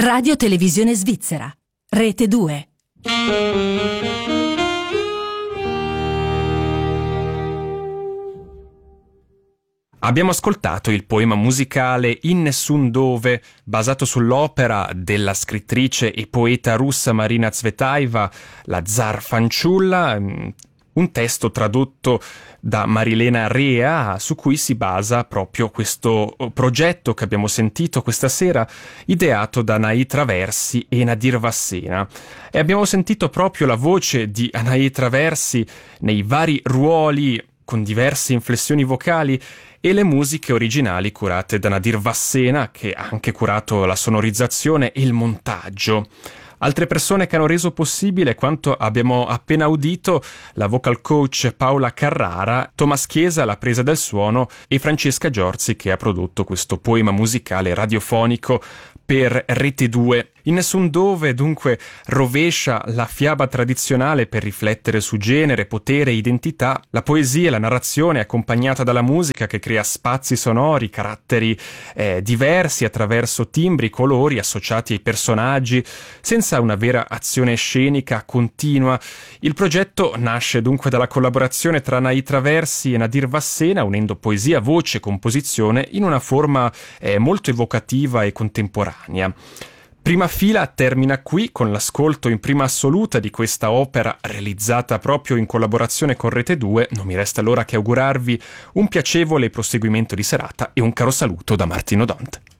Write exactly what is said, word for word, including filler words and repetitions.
Radio Televisione Svizzera, Rete due. Abbiamo ascoltato il poema musicale In nessun dove, basato sull'opera della scrittrice e poeta russa Marina Tsvetaeva, La zar fanciulla, un testo tradotto da Marilena Rea, su cui si basa proprio questo progetto che abbiamo sentito questa sera, ideato da Anaï Traversi e Nadir Vassena. E abbiamo sentito proprio la voce di Anaï Traversi nei vari ruoli, con diverse inflessioni vocali, e le musiche originali curate da Nadir Vassena, che ha anche curato la sonorizzazione e il montaggio. Altre persone che hanno reso possibile quanto abbiamo appena udito: la vocal coach Paola Carrara, Thomas Chiesa alla presa del suono e Francesca Giorzi che ha prodotto questo poema musicale radiofonico per Rete due. In nessun dove, dunque, rovescia la fiaba tradizionale per riflettere su genere, potere e identità, la poesia e la narrazione accompagnata dalla musica che crea spazi sonori, caratteri eh, diversi attraverso timbri, colori associati ai personaggi, senza una vera azione scenica continua. Il progetto nasce dunque dalla collaborazione tra Anaï Traversi e Nadir Vassena, unendo poesia, voce e composizione in una forma eh, molto evocativa e contemporanea. Prima Fila termina qui con l'ascolto in prima assoluta di questa opera realizzata proprio in collaborazione con Rete due. Non mi resta allora che augurarvi un piacevole proseguimento di serata e un caro saluto da Martino Dont.